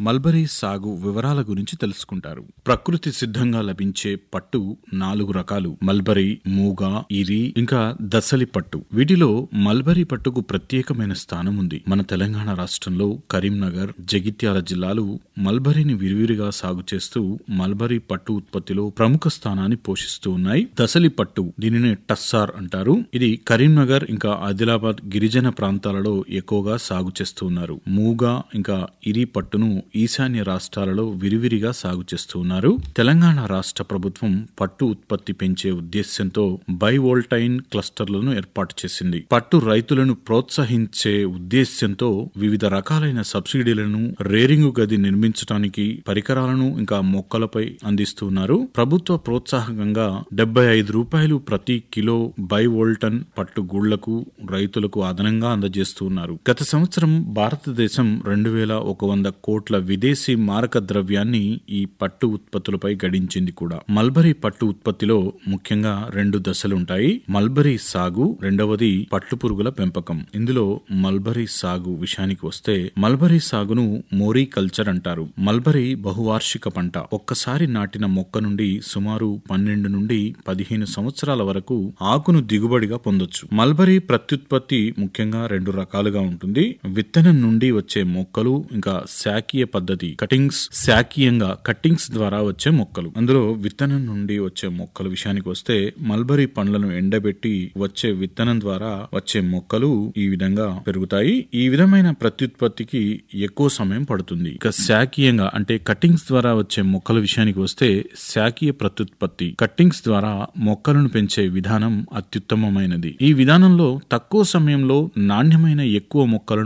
Mulberry సాగు వివరాల గురించి తెలుసుకుంటారు. ప్రకృతి సిద్ధంగా లభించే పట్టు 4 రకాలు: మల్బరీ, మూగ, ఇరి, ఇంకా దసలి పట్టు. వీటిలో మల్బరీ పట్టుకు ప్రత్యేకమైన స్థానం ఉంది. మన తెలంగాణ రాష్ట్రంలో కరీంనగర్, జగిత్యాల జిల్లాలు మల్బరీని విరివిరిగా సాగు చేస్తూ మల్బరీ పట్టు ఉత్పత్తిలో ప్రముఖ స్థానాన్ని పోషిస్తూ ఉన్నాయి. దసలి పట్టు, దీనిని టస్సార్ అంటారు. ఇది కరీంనగర్ ఇంకా ఆదిలాబాద్ గిరిజన ప్రాంతాలలో ఎక్కువగా సాగు చేస్తూ ఉన్నారు. మూగ ఇంకా ఇరి పట్టును ఈశాన్య రాష్ట్రాలలో విరివిరిగా సాగు చేస్తూ ఉన్నారు. తెలంగాణ రాష్ట్ర ప్రభుత్వం పట్టు ఉత్పత్తి పెంచే ఉద్దేశ్యంతో బైవోల్టైన్ క్లస్టర్లను ఏర్పాటు చేసింది. పట్టు రైతులను ప్రోత్సహించే ఉద్దేశ్యంతో వివిధ రకాలైన సబ్సిడీలను, రేరింగు గది నిర్మించడానికి పరికరాలను ఇంకా మొక్కలపై అందిస్తున్నారు. ప్రభుత్వ ప్రోత్సాహకంగా ₹75 ప్రతి కిలో బైవోల్టన్ పట్టు గూళ్లకు రైతులకు అదనంగా అందజేస్తున్నారు. గత సంవత్సరం భారతదేశం 2100 కోట్ల విదేశీ మారక ద్రవ్యాన్ని ఈ పట్టు ఉత్పత్తులపై గడించింది కూడా. మల్బరీ పట్టు ఉత్పత్తిలో ముఖ్యంగా 2 దశలుంటాయి. మల్బరీ సాగు, రెండవది పట్టు పురుగుల పెంపకం. ఇందులో మల్బరీ సాగు విషయానికి వస్తే, మల్బరీ సాగును మోరీ కల్చర్ అంటారు. మల్బరీ బహువార్షిక పంట. ఒక్కసారి నాటిన మొక్క నుండి సుమారు 12 నుండి 15 సంవత్సరాల వరకు ఆకును దిగుబడిగా పొందొచ్చు. మల్బరీ ప్రత్యుత్పత్తి ముఖ్యంగా 2 రకాలుగా ఉంటుంది. విత్తనం నుండి వచ్చే మొక్కలు, ఇంకా శాకీయ పద్ధతి కటింగ్స్. శాకీయంగా కట్టింగ్స్ ద్వారా వచ్చే మొక్కలు. అందులో విత్తనం నుండి వచ్చే మొక్కల విషయానికి వస్తే, మల్బరీ పండ్లను ఎండబెట్టి వచ్చే విత్తనం ద్వారా వచ్చే మొక్కలు ఈ విధంగా పెరుగుతాయి. ఈ విధమైన ప్రత్యుత్పత్తికి ఎక్కువ సమయం పడుతుంది. ఇక శాకీయంగా అంటే కట్టింగ్స్ ద్వారా వచ్చే మొక్కల విషయానికి వస్తే, శాకీయ ప్రత్యుత్పత్తి కట్టింగ్స్ ద్వారా మొక్కలను పెంచే విధానం అత్యుత్తమమైనది. ఈ విధానంలో తక్కువ సమయంలో నాణ్యమైన ఎక్కువ మొక్కలను